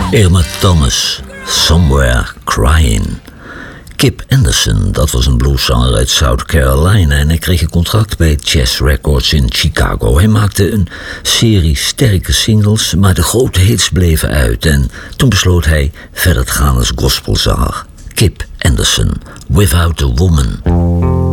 Irma Thomas, Somewhere Crying. Kip Anderson, dat was een blueszanger uit South Carolina en hij kreeg een contract bij Chess Records in Chicago. Hij maakte een serie sterke singles, maar de grote hits bleven uit en toen besloot hij verder te gaan als gospelzanger. Kip Anderson, Without a Woman.